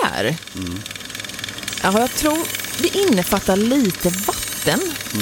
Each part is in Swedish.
här. Ja, jag tror det innefattar lite vatten.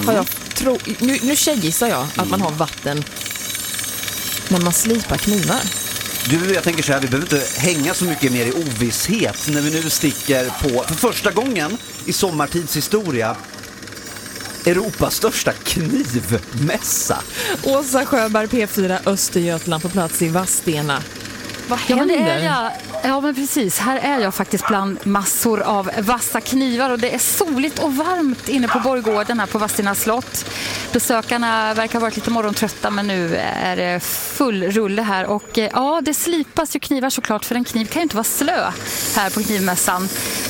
Nu tjejgissar jag att man har vatten när man slipar knivar. Du, jag tänker så här, vi behöver inte hänga så mycket mer i ovisshet när vi nu sticker på, för första gången i sommartidshistoria, Europas största knivmässa. Åsa Sjöberg, P4 Östergötland, på plats i Vadstena. Vad händer? Ja, men precis. Här är jag faktiskt bland massor av vassa knivar och det är soligt och varmt inne på Borggården här på Vadstena slott. Besökarna verkar ha varit lite morgontrötta, men nu är det full rulle här och ja, det slipas ju knivar såklart, för en kniv kan ju inte vara slö här på knivmässan.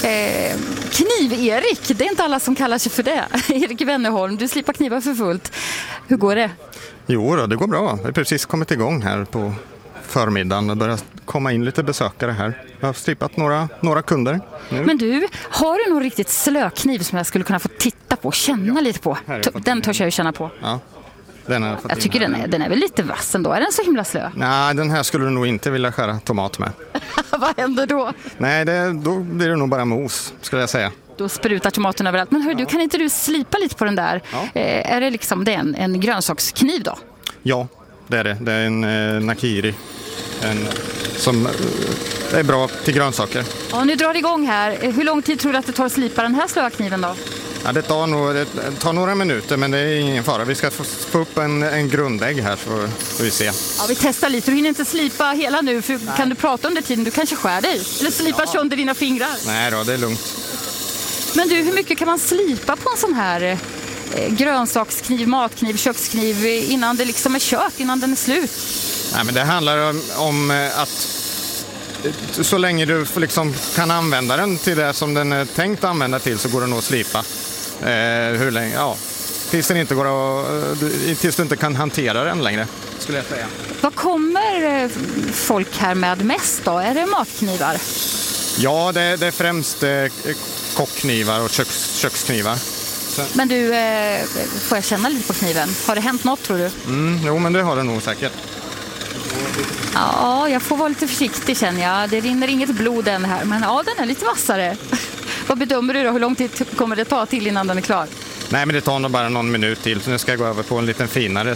Kniv-Erik, det är inte alla som kallar sig för det. Erik Wennerholm, du slipar knivar för fullt. Hur går det? Jo då, det går bra. Vi har precis kommit igång här på förmiddagen och börjar komma in lite besökare här. Jag har slipat några kunder nu. Men du, har du någon riktigt slökniv som jag skulle kunna få titta på och känna lite på? Den törs jag ju känna på. Ja, jag tycker den är väl lite vass ändå. Är den så himla slö? Nej, den här skulle du nog inte vilja skära tomat med. Vad händer då? Nej, då blir det nog bara mos, skulle jag säga. Då sprutar tomaten överallt. Men hör du, kan inte du slipa lite på den där? Ja. Är det liksom en grönsakskniv då? Ja, det är det. Det är en nakiri. Som är bra till grönsaker. Ja, nu drar det igång här. Hur lång tid tror du att det tar att slipa den här slökniven då? Ja, det tar några minuter, men det är ingen fara. Vi ska få upp en grundägg här så får vi se. Ja, vi testar lite. Du hinner inte slipa hela nu, för kan du prata under tiden? Du kanske skär dig. Eller slipar sönder dina fingrar. Nej då, det är lugnt. Men du, hur mycket kan man slipa på en sån här grönsakskniv, matkniv, kökskniv innan det liksom är kört, innan den är slut? Nej, men det handlar om att så länge du liksom kan använda den till det som den är tänkt att använda till, så går det nog att slipa. Hur länge? Ja, tills du inte kan hantera den längre, skulle jag säga. Vad kommer folk här med mest då? Är det matknivar? Ja, det är främst kockknivar och köksknivar. Men du, får jag känna lite på kniven? Har det hänt något, tror du? Jo, men det har det nog säkert. Ja, jag får vara lite försiktig, känner jag. Det rinner inget blod än här, men ja, den är lite vassare. Vad bedömer du då? Hur lång tid kommer det ta till innan den är klar? Nej, men det tar nog bara någon minut till. Så nu ska jag gå över på en liten finare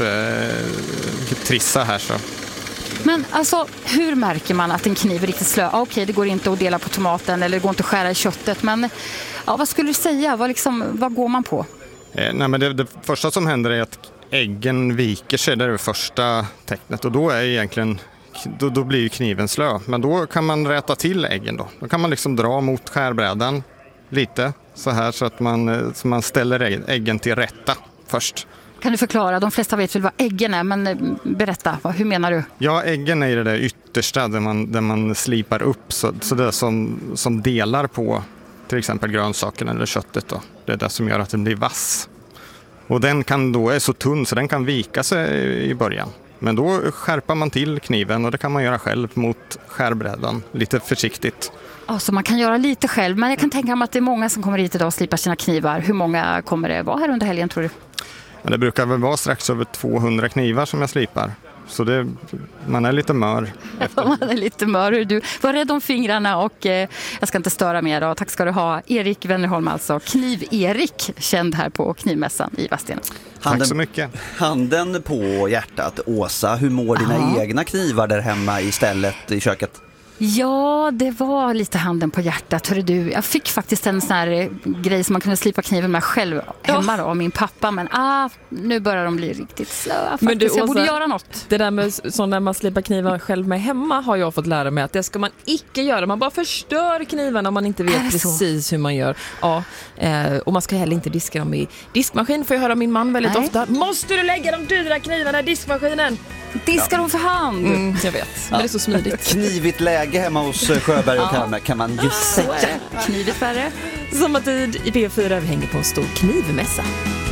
trissa här så. Men alltså, hur märker man att en kniv är riktigt slö? Okej, det går inte att dela på tomaten eller det går inte att skära i köttet. Men ja, vad skulle du säga? Vad går man på? Nej, men det första som händer är att äggen viker sig. Det är det första tecknet. Och då är egentligen, då blir ju kniven slö. Men då kan man rätta till äggen då. Då kan man liksom dra mot skärbrädan lite så här så att man ställer äggen till rätta först. Kan du förklara? De flesta vet väl vad äggen är, men berätta, hur menar du? Ja, äggen är det där yttersta där man slipar upp så det som delar på till exempel grönsakerna eller köttet då. Det är det som gör att den blir vass. Och den kan då är så tunn så den kan vika sig i början. Men då skärpar man till kniven och det kan man göra själv mot skärbrädan, lite försiktigt. Ja, så man kan göra lite själv, men jag kan tänka mig att det är många som kommer hit idag och slipar sina knivar. Hur många kommer det vara här under helgen, tror du? Ja, det brukar väl vara strax över 200 knivar som jag slipar. Så man är lite mör. Man är lite mör. Du var rädd om fingrarna och jag ska inte störa mer då. Tack ska du ha, Erik Wennerholm, alltså Kniv-Erik, känd här på knivmässan i Vadstena. Tack så mycket. Handen på hjärtat, Åsa, hur mår dina egna knivar där hemma i stället i köket? Ja, det var lite handen på hjärtat. Hörru du, jag fick faktiskt en sån här grej som man kunde slipa kniven med själv hemma då, av min pappa. Men nu börjar de bli riktigt slö. Men du, Åsa, jag borde göra något. Det där med sån där man slipar knivar själv med hemma har jag fått lära mig att det ska man icke göra. Man bara förstör knivarna om man inte vet precis hur man gör. Ja, och man ska heller inte diska dem i diskmaskin, får jag höra min man väldigt ofta. Måste du lägga de dyra knivarna i diskmaskinen? Diskar de för hand? Jag vet, men det är så smidigt. Knivigt läge hemma hos Sjöberg och Kalmar, kan man just säga. Knivigt färre. Sommartid i P4 hänger på en stor knivmässa.